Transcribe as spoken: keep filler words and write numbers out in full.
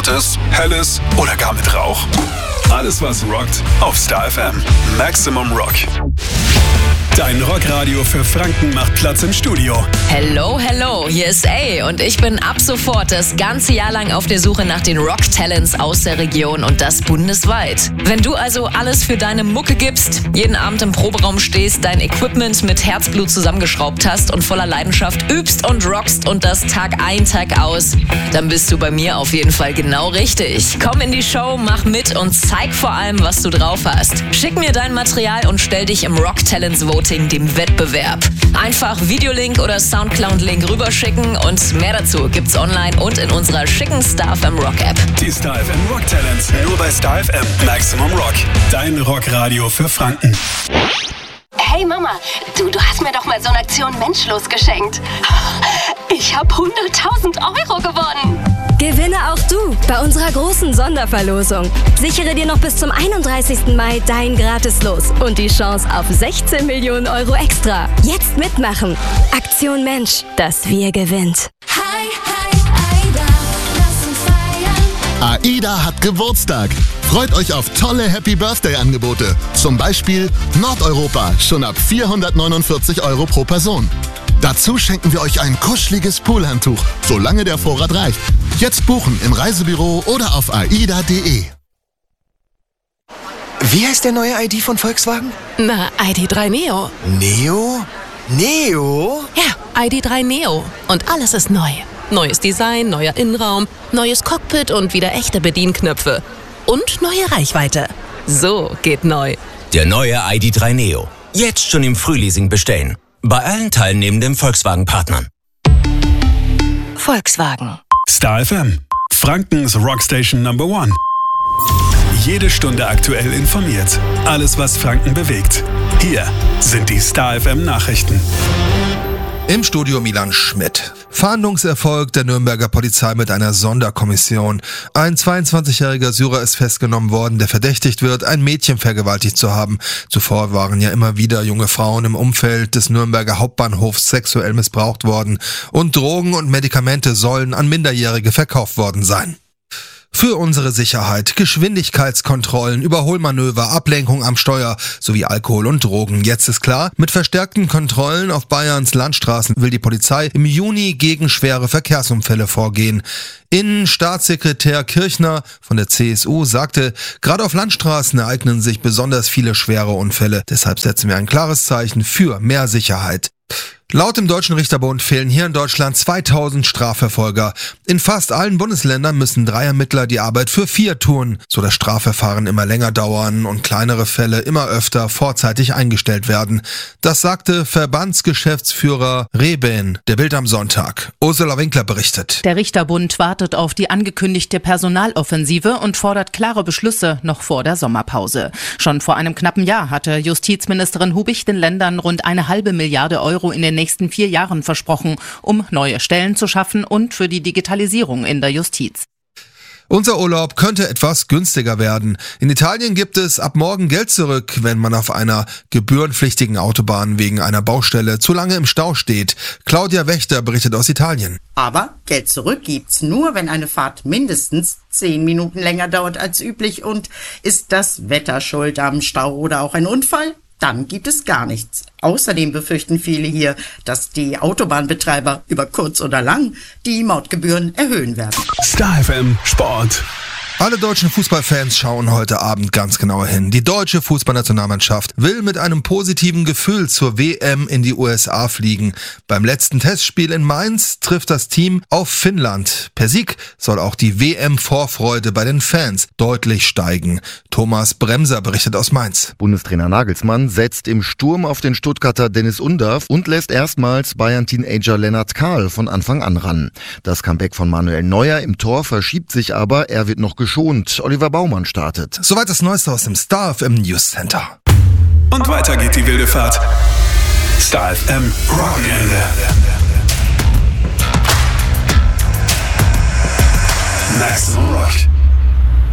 Lautes, Helles oder gar mit Rauch? Alles, was rockt, auf Star F M. Maximum Rock. Dein Rockradio für Franken macht Platz im Studio. Hello, hello, hier ist A und ich bin ab sofort das ganze Jahr lang auf der Suche nach den Rock-Talents aus der Region und das bundesweit. Wenn du also alles für deine Mucke gibst, jeden Abend im Proberaum stehst, dein Equipment mit Herzblut zusammengeschraubt hast und voller Leidenschaft übst und rockst und das Tag ein, Tag aus, dann bist du bei mir auf jeden Fall genau richtig. Komm in die Show, mach mit und zeig vor allem, was du drauf hast. Schick mir dein Material und stell dich im Rock-Talents-Voting dem Wettbewerb. Einfach Videolink oder Soundcloud-Link rüberschicken und mehr dazu gibt's online und in unserer schicken Star F M Rock App. Die Star F M Rock Talents, nur bei Star F M. Maximum Rock, dein Rockradio für Franken. Hey Mama, du, du hast mir doch mal so eine Aktion Menschlos geschenkt. Ich habe hunderttausend Euro gewonnen. Gewinne auch du bei unserer großen Sonderverlosung. Sichere dir noch bis zum einunddreißigsten Mai dein Gratislos und die Chance auf sechzehn Millionen Euro extra. Jetzt mitmachen. Aktion Mensch, das Wir gewinnt. Hi, hi, Aida, lass uns feiern. AIDA hat Geburtstag. Freut euch auf tolle Happy Birthday-Angebote. Zum Beispiel Nordeuropa, schon ab vierhundertneunundvierzig Euro pro Person. Dazu schenken wir euch ein kuscheliges Poolhandtuch, solange der Vorrat reicht. Jetzt buchen im Reisebüro oder auf aida punkt de. Wie heißt der neue I D von Volkswagen? Na, I D drei Neo. Neo? Neo? Ja, I D drei Neo. Und alles ist neu. Neues Design, neuer Innenraum, neues Cockpit und wieder echte Bedienknöpfe. Und neue Reichweite. So geht neu. Der neue I D drei Neo. Jetzt schon im Frühleasing bestellen. Bei allen teilnehmenden Volkswagen-Partnern. Volkswagen. Star F M, Frankens Rockstation Number One. Jede Stunde aktuell informiert. Alles, was Franken bewegt. Hier sind die Star F M Nachrichten. Im Studio Milan Schmidt. Fahndungserfolg der Nürnberger Polizei mit einer Sonderkommission. Ein zweiundzwanzigjähriger Syrer ist festgenommen worden, der verdächtigt wird, ein Mädchen vergewaltigt zu haben. Zuvor waren ja immer wieder junge Frauen im Umfeld des Nürnberger Hauptbahnhofs sexuell missbraucht worden und Drogen und Medikamente sollen an Minderjährige verkauft worden sein. Für unsere Sicherheit, Geschwindigkeitskontrollen, Überholmanöver, Ablenkung am Steuer sowie Alkohol und Drogen. Jetzt ist klar, mit verstärkten Kontrollen auf Bayerns Landstraßen will die Polizei im Juni gegen schwere Verkehrsunfälle vorgehen. Innenstaatssekretär Kirchner von der C S U sagte, gerade auf Landstraßen ereignen sich besonders viele schwere Unfälle. Deshalb setzen wir ein klares Zeichen für mehr Sicherheit. Laut dem Deutschen Richterbund fehlen hier in Deutschland zweitausend Strafverfolger. In fast allen Bundesländern müssen drei Ermittler die Arbeit für vier tun, so dass Strafverfahren immer länger dauern und kleinere Fälle immer öfter vorzeitig eingestellt werden. Das sagte Verbandsgeschäftsführer Reben der Bild am Sonntag. Ursula Winkler berichtet. Der Richterbund wartet auf die angekündigte Personaloffensive und fordert klare Beschlüsse noch vor der Sommerpause. Schon vor einem knappen Jahr hatte Justizministerin Hubich den Ländern rund eine halbe Milliarde Euro in den nächsten vier Jahren versprochen, um neue Stellen zu schaffen und für die Digitalisierung in der Justiz. Unser Urlaub könnte etwas günstiger werden. In Italien gibt es ab morgen Geld zurück, wenn man auf einer gebührenpflichtigen Autobahn wegen einer Baustelle zu lange im Stau steht. Claudia Wächter berichtet aus Italien. Aber Geld zurück gibt's nur, wenn eine Fahrt mindestens zehn Minuten länger dauert als üblich. Und ist das Wetter schuld am Stau oder auch ein Unfall? Dann gibt es gar nichts. Außerdem befürchten viele hier, dass die Autobahnbetreiber über kurz oder lang die Mautgebühren erhöhen werden. Star F M Sport. Alle deutschen Fußballfans schauen heute Abend ganz genauer hin. Die deutsche Fußballnationalmannschaft will mit einem positiven Gefühl zur W M in die U S A fliegen. Beim letzten Testspiel in Mainz trifft das Team auf Finnland. Per Sieg soll auch die W M-Vorfreude bei den Fans deutlich steigen. Thomas Bremser berichtet aus Mainz. Bundestrainer Nagelsmann setzt im Sturm auf den Stuttgarter Dennis Undav und lässt erstmals Bayern-Teenager Lennart Kahl von Anfang an ran. Das Comeback von Manuel Neuer im Tor verschiebt sich aber, er wird noch geschont. Oliver Baumann startet. Soweit das Neueste aus dem Star F M News Center. Und weiter geht die wilde Fahrt. Star F M Wochenende. Maximum Rock.